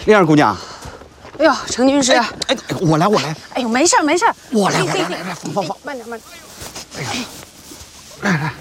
灵儿姑娘。 哎呦，程军师， 哎，我来。 哎呦，没事没事， 我来，放， 慢点。 来，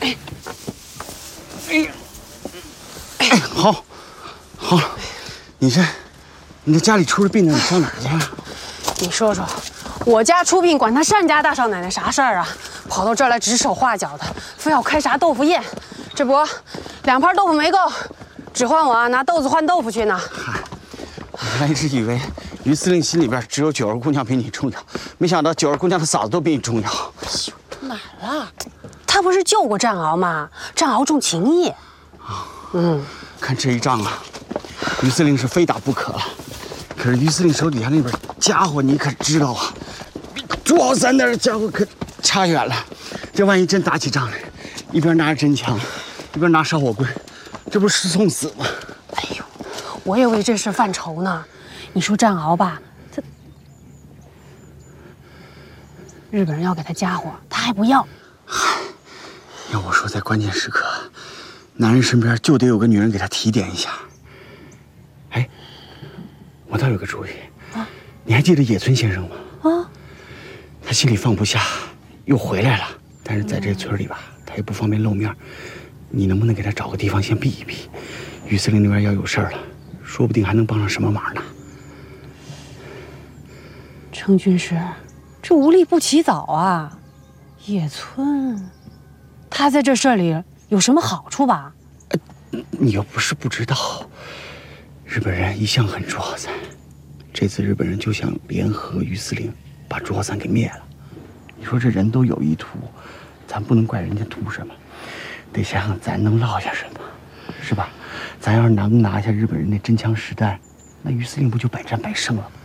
哎，好，你这家里出了病了，你上哪儿去啊？ 你说说，我家出殡管他单家大少奶奶啥事儿啊？跑到这儿来指手画脚的，非要开啥豆腐宴，这不2盘豆腐没够，指唤我拿豆子换豆腐去呢。 嗨，我原来一直以为于司令心里边只有九儿姑娘比你重要，没想到九儿姑娘的嫂子都比你重要。 哪儿了？他不是救过战鳌吗？战鳌重情义。 看这一仗啊，于司令是非打不可了。可是于司令手底下那边家伙，你可知道啊？朱傲三那家伙可差远了。这万一真打起仗来，一边拿着真枪，一边拿烧火棍，这不是送死吗？ 哎呦，我也为这事犯愁呢。你说战鳌吧，日本人要给他家伙，他还不要。 要我说，在关键时刻，男人身边就得有个女人给他提点一下。哎，我倒有个主意啊！你还记得野村先生吗？啊，他心里放不下，又回来了。但是在这村里吧，他也不方便露面。你能不能给他找个地方先避一避？于司令那边要有事儿了，说不定还能帮上什么忙呢。 程军师，这无利不起早啊！野村，他在这事儿里有什么好处吧？ 你又不是不知道，日本人一向很朱傲三，这次日本人就想联合于司令把朱傲三给灭了。你说这人都有意图，咱不能怪人家图什么，得想想咱能落下什么，是吧？咱要是能拿下日本人那真枪实弹，那于司令不就百战百胜了吗？